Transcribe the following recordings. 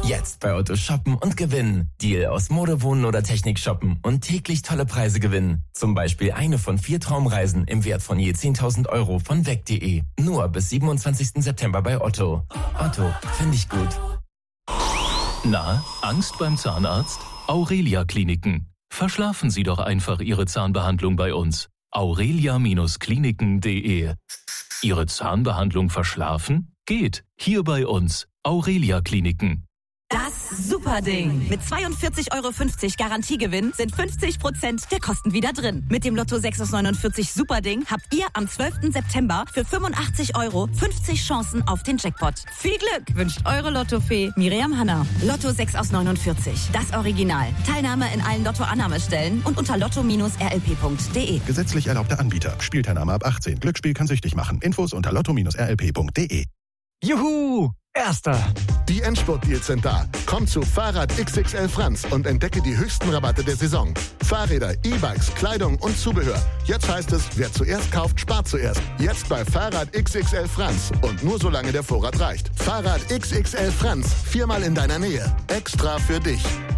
Jetzt bei Otto shoppen und gewinnen. Deal aus Mode, Wohnen oder Technik shoppen und täglich tolle Preise gewinnen. Zum Beispiel eine von 4 Traumreisen im Wert von je 10.000 € von weg.de. Nur bis 27. September bei Otto. Otto, finde ich gut. Na, Angst beim Zahnarzt? Aurelia Kliniken. Verschlafen Sie doch einfach Ihre Zahnbehandlung bei uns. aurelia-kliniken.de. Ihre Zahnbehandlung verschlafen? Geht. Hier bei uns. Aurelia Kliniken. Das Superding. Mit 42,50 € Garantiegewinn sind 50% der Kosten wieder drin. Mit dem Lotto 6 aus 49 Superding habt ihr am 12. September für 85 € 50 Chancen auf den Jackpot. Viel Glück wünscht eure Lottofee Miriam Hanna. Lotto 6 aus 49. Das Original. Teilnahme in allen Lotto-Annahmestellen und unter lotto-rlp.de. Gesetzlich erlaubter Anbieter. Spielteilnahme ab 18. Glücksspiel kann süchtig machen. Infos unter lotto-rlp.de. Juhu! Erster! Die Endspurt-Deals sind da. Komm zu Fahrrad XXL Franz und entdecke die höchsten Rabatte der Saison. Fahrräder, E-Bikes, Kleidung und Zubehör. Jetzt heißt es, wer zuerst kauft, spart zuerst. Jetzt bei Fahrrad XXL Franz. Und nur solange der Vorrat reicht. Fahrrad XXL Franz. 4-mal in deiner Nähe. Extra für dich.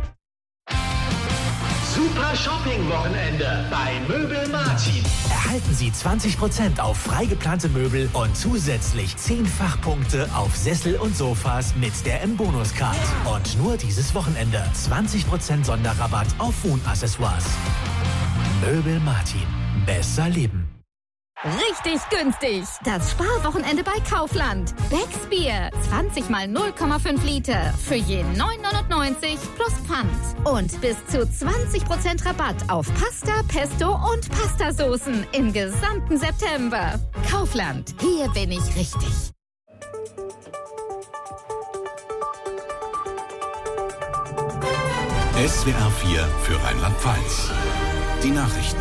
Super Shopping-Wochenende bei Möbel Martin. Erhalten Sie 20% auf frei geplante Möbel und zusätzlich 10 Fachpunkte auf Sessel und Sofas mit der M-Bonus-Card. Und nur dieses Wochenende 20% Sonderrabatt auf Wohnaccessoires. Möbel Martin. Besser leben. Richtig günstig. Das Sparwochenende bei Kaufland. Becks Bier. 20 mal 0,5 Liter. Für je 9,99 plus Pfand. Und bis zu 20% Rabatt auf Pasta, Pesto und Pastasoßen im gesamten September. Kaufland. Hier bin ich richtig. SWR 4 für Rheinland-Pfalz. Die Nachrichten.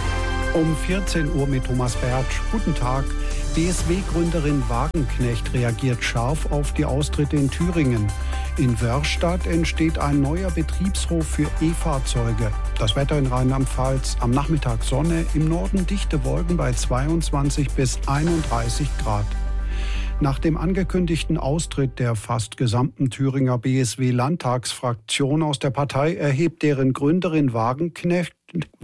Um 14 Uhr mit Thomas Bertsch. Guten Tag. BSW-Gründerin Wagenknecht reagiert scharf auf die Austritte in Thüringen. In Wörrstadt entsteht ein neuer Betriebshof für E-Fahrzeuge. Das Wetter in Rheinland-Pfalz: am Nachmittag Sonne, im Norden dichte Wolken bei 22 bis 31 Grad. Nach dem angekündigten Austritt der fast gesamten Thüringer BSW-Landtagsfraktion aus der Partei erhebt deren Gründerin Wagenknecht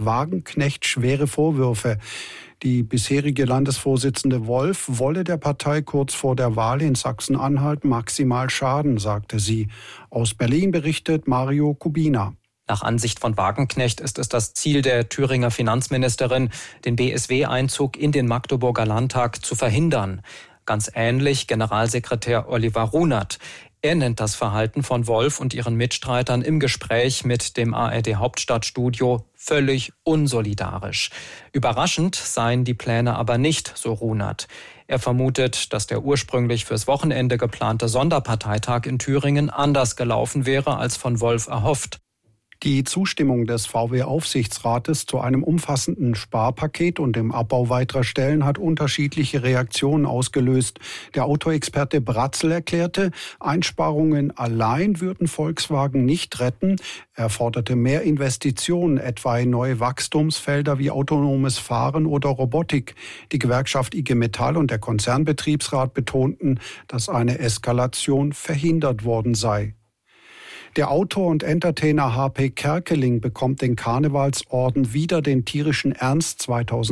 schwere Vorwürfe. Die bisherige Landesvorsitzende Wolf wolle der Partei kurz vor der Wahl in Sachsen-Anhalt maximal schaden, sagte sie. Aus Berlin berichtet Mario Kubina. Nach Ansicht von Wagenknecht ist es das Ziel der Thüringer Finanzministerin, den BSW-Einzug in den Magdeburger Landtag zu verhindern. Ganz ähnlich Generalsekretär Oliver Runert. Er nennt das Verhalten von Wolf und ihren Mitstreitern im Gespräch mit dem ARD-Hauptstadtstudio völlig unsolidarisch. Überraschend seien die Pläne aber nicht, so Runert. Er vermutet, dass der ursprünglich fürs Wochenende geplante Sonderparteitag in Thüringen anders gelaufen wäre als von Wolf erhofft. Die Zustimmung des VW-Aufsichtsrates zu einem umfassenden Sparpaket und dem Abbau weiterer Stellen hat unterschiedliche Reaktionen ausgelöst. Der Autoexperte Bratzel erklärte, Einsparungen allein würden Volkswagen nicht retten. Er forderte mehr Investitionen, etwa in neue Wachstumsfelder wie autonomes Fahren oder Robotik. Die Gewerkschaft IG Metall und der Konzernbetriebsrat betonten, dass eine Eskalation verhindert worden sei. Der Autor und Entertainer H.P. Kerkeling bekommt den Karnevalsorden Wider den tierischen Ernst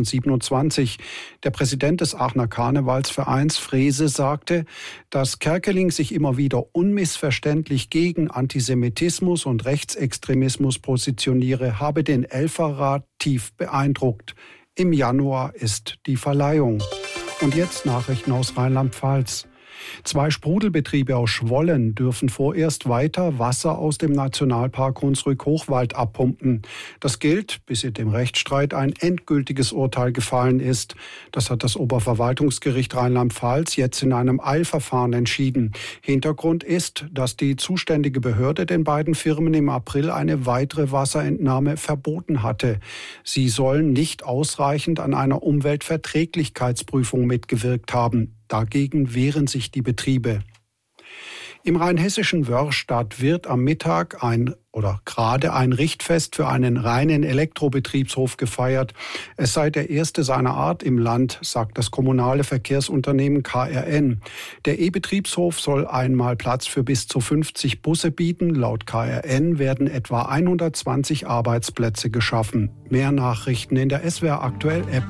2027. Der Präsident des Aachener Karnevalsvereins Frese sagte, dass Kerkeling sich immer wieder unmissverständlich gegen Antisemitismus und Rechtsextremismus positioniere, habe den Elferrat tief beeindruckt. Im Januar ist die Verleihung. Und jetzt Nachrichten aus Rheinland-Pfalz. 2 Sprudelbetriebe aus Schwollen dürfen vorerst weiter Wasser aus dem Nationalpark Hunsrück-Hochwald abpumpen. Das gilt, bis in dem Rechtsstreit ein endgültiges Urteil gefallen ist. Das hat das Oberverwaltungsgericht Rheinland-Pfalz jetzt in einem Eilverfahren entschieden. Hintergrund ist, dass die zuständige Behörde den beiden Firmen im April eine weitere Wasserentnahme verboten hatte. Sie sollen nicht ausreichend an einer Umweltverträglichkeitsprüfung mitgewirkt haben. Dagegen wehren sich die Betriebe. Im rheinhessischen Wörrstadt wird am Mittag gerade ein Richtfest für einen reinen Elektrobetriebshof gefeiert. Es sei der erste seiner Art im Land, sagt das kommunale Verkehrsunternehmen KRN. Der E-Betriebshof soll einmal Platz für bis zu 50 Busse bieten. Laut KRN werden etwa 120 Arbeitsplätze geschaffen. Mehr Nachrichten in der SWR Aktuell App.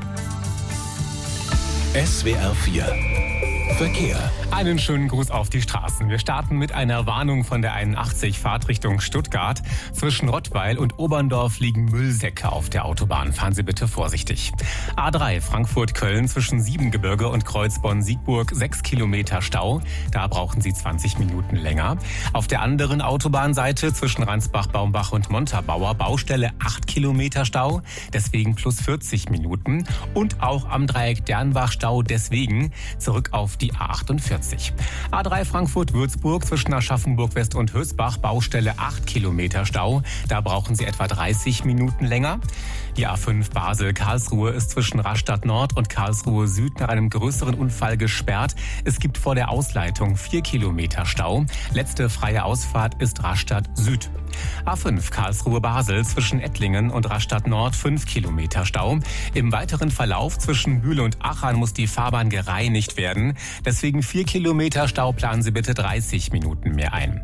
SWR 4 Verkehr. Einen schönen Gruß auf die Straßen. Wir starten mit einer Warnung von der 81 Fahrtrichtung Stuttgart. Zwischen Rottweil und Oberndorf liegen Müllsäcke auf der Autobahn. Fahren Sie bitte vorsichtig. A3 Frankfurt-Köln zwischen Siebengebirge und Kreuzbonn-Siegburg 6 Kilometer Stau. Da brauchen Sie 20 Minuten länger. Auf der anderen Autobahnseite zwischen Ransbach-Baumbach und Montabaur Baustelle 8 Kilometer Stau. Deswegen plus 40 Minuten. Und auch am Dreieck Dernbach Stau. Deswegen zurück auf die A48. A3 Frankfurt-Würzburg zwischen Aschaffenburg-West und Hösbach Baustelle 8 Kilometer Stau. Da brauchen Sie etwa 30 Minuten länger. Die A5 Basel-Karlsruhe ist zwischen Rastatt Nord und Karlsruhe Süd nach einem größeren Unfall gesperrt. Es gibt vor der Ausleitung 4 Kilometer Stau. Letzte freie Ausfahrt ist Rastatt Süd. A5 Karlsruhe-Basel zwischen Ettlingen und Rastatt Nord 5 Kilometer Stau. Im weiteren Verlauf zwischen Bühl und Achern muss die Fahrbahn gereinigt werden. Deswegen 4 Kilometer Stau, planen Sie bitte 30 Minuten mehr ein.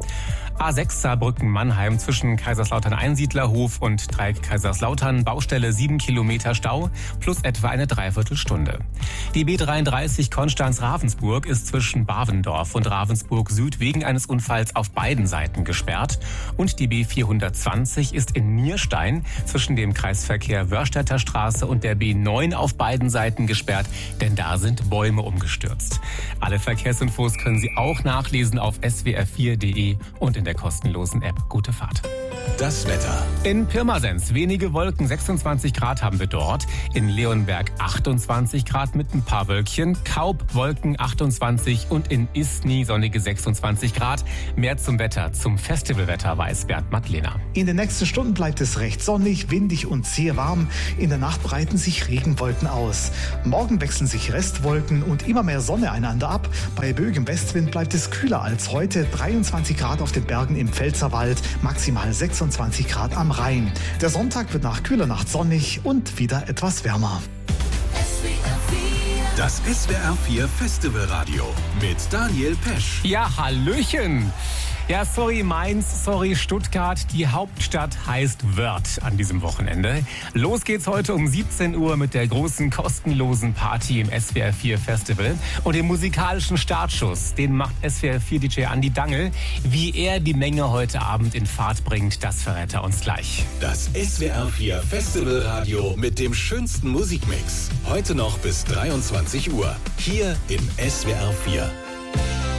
A6 Saarbrücken-Mannheim zwischen Kaiserslautern-Einsiedlerhof und Dreieck Kaiserslautern Baustelle 7 Kilometer Stau plus etwa eine Dreiviertelstunde. Die B33 Konstanz-Ravensburg ist zwischen Bavendorf und Ravensburg Süd wegen eines Unfalls auf beiden Seiten gesperrt. Und die B420 ist in Nierstein zwischen dem Kreisverkehr Wörstädter Straße und der B9 auf beiden Seiten gesperrt, denn da sind Bäume umgestürzt. Alle Verkehrsinfos können Sie auch nachlesen auf swr4.de und in der kostenlosen App. Gute Fahrt. Das Wetter. In Pirmasens wenige Wolken, 26 Grad haben wir dort. In Leonberg 28 Grad mit ein paar Wölkchen. Kaub Wolken 28 und in Isny sonnige 26 Grad. Mehr zum Wetter, zum Festivalwetter weiß Bernd Madlener. In den nächsten Stunden bleibt es recht sonnig, windig und sehr warm. In der Nacht breiten sich Regenwolken aus. Morgen wechseln sich Restwolken und immer mehr Sonne einander ab. Bei böigem Westwind bleibt es kühler als heute. 23 Grad auf den Bergen im Pfälzerwald, maximal 26 Grad am Rhein. Der Sonntag wird nach kühler Nacht sonnig und wieder etwas wärmer. Das SWR 4 Festivalradio mit Daniel Pesch. Ja, hallöchen! Ja, sorry Mainz, sorry Stuttgart, die Hauptstadt heißt Wörth an diesem Wochenende. Los geht's heute um 17 Uhr mit der großen kostenlosen Party im SWR 4 Festival. Und den musikalischen Startschuss, den macht SWR 4 DJ Andi Dangel. Wie er die Menge heute Abend in Fahrt bringt, das verrät er uns gleich. Das SWR 4 Festivalradio mit dem schönsten Musikmix. Heute noch bis 23 Uhr. Hier im SWR 4.